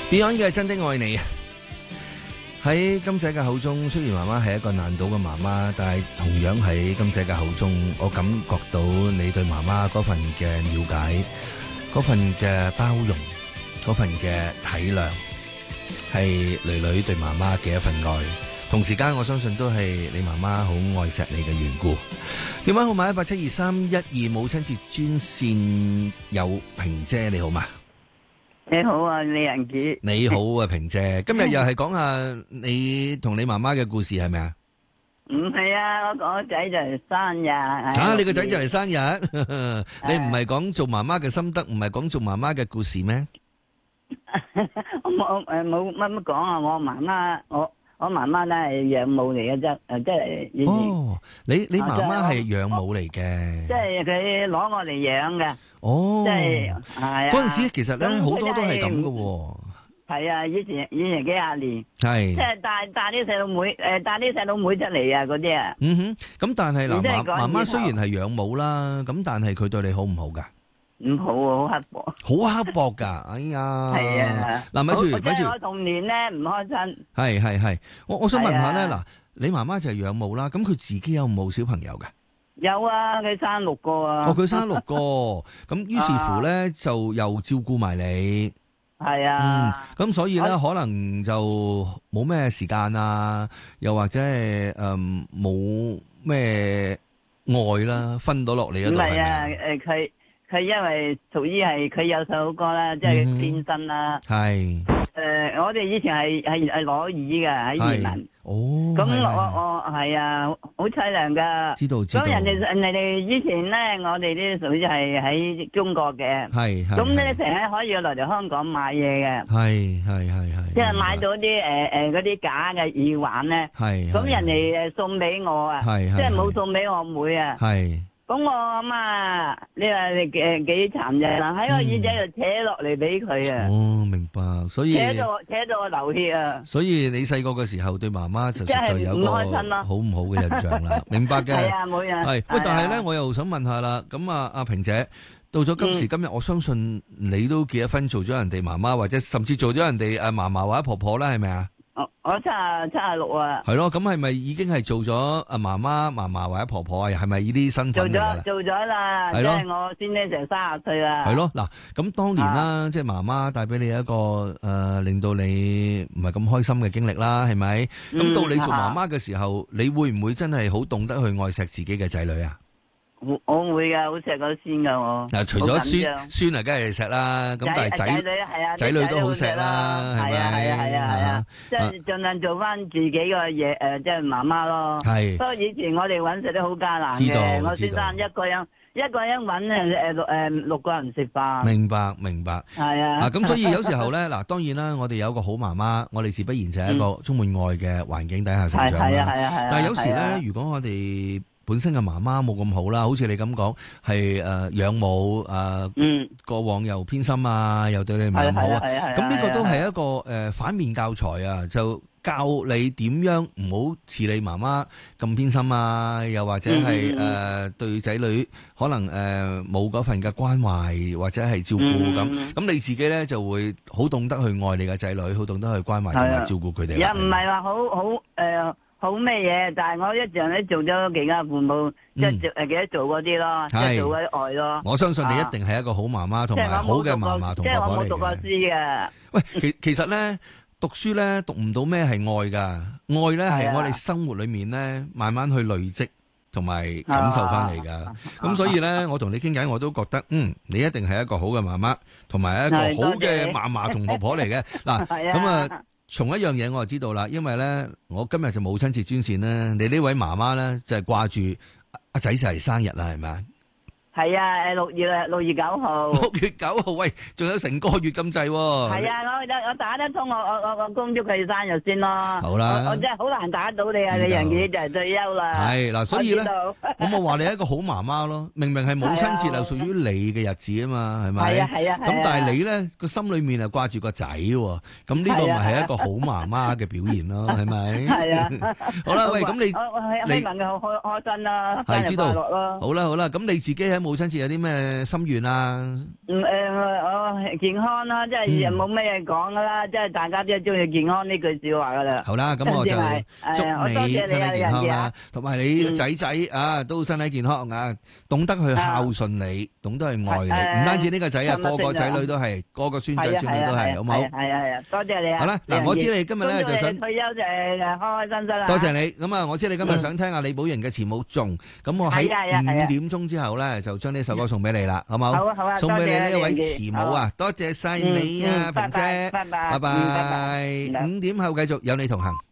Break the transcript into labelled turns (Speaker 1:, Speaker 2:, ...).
Speaker 1: Beyond 嘅真的愛你啊！喺金仔嘅口中，雖然媽媽係一個難倒嘅媽媽，但係同樣喺金仔嘅口中，我感覺到你對媽媽嗰份嘅了解，嗰份嘅包容，嗰份嘅體諒，係女女對媽媽嘅一份愛。同時間，我相信都係你媽媽好愛錫你嘅緣故。電話號碼1872312，母親節專線有萍姐，你好嗎？
Speaker 2: 你好啊，李仁杰。
Speaker 1: 你好啊，萍姐。今日又係講下你同你媽媽嘅故事係咪啊？
Speaker 2: 唔係啊，我個仔就嚟生日。
Speaker 1: 吓，你個仔就嚟生日，你唔係講做媽媽嘅心得，唔係講做媽媽嘅故事咩？
Speaker 2: 我冇乜講啊，我媽媽咧係養母嚟嘅啫，即係以前。
Speaker 1: 哦，你媽媽係養母嚟嘅，
Speaker 2: 即係佢攞我嚟養嘅。
Speaker 1: 哦，
Speaker 2: 即係係啊。
Speaker 1: 嗰陣時其實咧好多都係咁嘅。
Speaker 2: 係啊，以前幾廿年。
Speaker 1: 係。即
Speaker 2: 係帶啲細佬妹，帶啲細佬妹出嚟啊，嗰啲啊。
Speaker 1: 嗯哼，咁但係嗱，媽媽雖然係養母啦，咁但係佢對你好唔好噶？
Speaker 2: 唔好啊，好刻薄。
Speaker 1: 好刻薄噶，哎呀！係啊，嗱，咪住，
Speaker 2: 我童年咧唔開心。
Speaker 1: 係，我想問下咧，嗱，你媽媽就係養母啦，咁佢自己有冇小朋友噶？
Speaker 2: 有啊，佢生6個啊。
Speaker 1: 哦，佢生6個，咁於是乎咧就又照顧埋你。
Speaker 2: 係啊。
Speaker 1: 咁所以咧可能就冇咩時間啊，又或者係冇咩愛啦，分到落嚟嗰度係咪啊？
Speaker 2: 唔係啊，佢因為屬於係佢有首歌啦，即係變身啦。係。我哋以前係攞耳嘅喺移民。哦。咁我係啊，好凄涼噶。知道。咁人哋以前咧，我哋啲屬於係喺中國嘅。係。咁咧成日可以落嚟香港買嘢嘅。係。即係買到啲嗰啲假嘅耳環咧。係。咁人哋送俾我啊。係。即係冇送俾我妹啊。係。咁我阿媽，你話你幾殘忍啊？喺個耳仔度扯落嚟俾佢啊！哦，明白，所以扯到我流血啊！所以你細個嘅時候對媽媽就實在有個好唔好嘅印象啦，明白嘅。係啊，冇人係喂，但係咧，我又想問下啦，咁啊，阿萍姐到咗今時今日，我相信你都結咗婚，做咗人哋媽媽，或者甚至做咗人哋嫲嫲或者婆婆啦，係咪啊？我76啊。係咯，咁係咪已經係做咗媽媽、嫲嫲或者婆婆啊？係咪呢啲身份嚟噶啦？做咗啦，即係我先呢成30歲啦。係咯，嗱，咁當年啦，即係媽媽帶俾你一個令到你唔係咁開心嘅經歷啦，係咪？咁到你做媽媽嘅時候，你會唔會真係好懂得去愛錫自己嘅仔女啊？我會噶，好錫個孫噶我。嗱，除咗孫啊，梗係錫啦。咁但係仔女都好錫啦，係咪？係啊。即係盡量做翻自己嘅嘢，即係媽媽咯。係。不過以前我哋搵食都好艱難嘅。我先生一個人搵6個人食飯。明白。係啊。咁所以有時候咧，嗱，當然啦，我哋有一個好媽媽，我哋自不然就係一個充滿愛嘅環境底下成長啦。係。但係有時咧，如果我哋本身嘅媽媽冇咁好啦，好似你咁講，係養母過往又偏心啊，又對你唔係咁好啊。咁呢個都係一個反面教材啊，就教你點樣唔好似你媽媽咁偏心啊，又或者係對仔女可能冇嗰份嘅關懷或者係照顧咁。咁你自己咧就會好懂得去愛你嘅仔女，好懂得去關懷同埋照顧佢哋。又唔係話好咩嘢，但係我一樣咧做咗其他父母，即係記得做嗰啲咯，即係做嗰啲愛咯。我相信你一定係一個好媽媽同埋好嘅嫲嫲同婆婆嚟嘅。即係我冇讀過書嘅。喂，其實咧讀書咧讀唔到咩係愛噶，愛咧係我哋生活裏面咧慢慢去累積同埋感受翻嚟噶。咁所以咧，我同你傾偈，我都覺得你一定係一個好嘅媽媽，同埋一個好嘅嫲嫲同婆婆嚟嘅。嗱，咁啊。從一樣嘢我就知道啦，因為咧，我今日就母親節專線咧，你呢位媽媽咧就係掛住阿仔就嚟生日啦，係咪啊？係啊，6月9號。6月9號，喂，仲有成個月咁滯喎。係啊，我打得通，我恭祝佢生日先咯。好啦，我真係好難打到你啊！你人哋就係退休啦。係嗱，所以咧，我咪話你係一個好媽媽咯。明明係母親節係屬於你嘅日子啊嘛，係咪？係啊。咁但係你咧個心裏面係掛住個仔喎，咁呢個咪係一個好媽媽嘅表現咯，係咪？係啊。好啦，喂，咁你問佢好開心啦，生日快樂咯。好啦，咁你自己喺
Speaker 1: 母親節有啲咩心願啊？
Speaker 2: 我健康啦，即係冇咩嘢講噶啦，即係大家都係中意健康呢句說話噶啦。
Speaker 1: 好啦，咁我就祝你身體健康啦，同埋你仔仔啊都身體健康啊，懂得去孝順你，懂得去愛你，唔單止呢個仔啊，個個仔女都係，個個孫仔孫女都係，好唔好？係啊，多謝你啊！好啦，嗱，我知你今日咧就想
Speaker 2: 退休就開開心心啦。
Speaker 1: 多謝你，咁啊，我知你今日想聽下李寶瑩嘅《慈母頌》，咁我喺5點鐘之後咧就將呢首歌送俾你啦，好唔好？
Speaker 2: 好啊，
Speaker 1: 送俾你呢一位慈母啊，多謝晒你啊，萍姐，
Speaker 2: 拜拜，
Speaker 1: 拜拜，5點後繼續有你同行。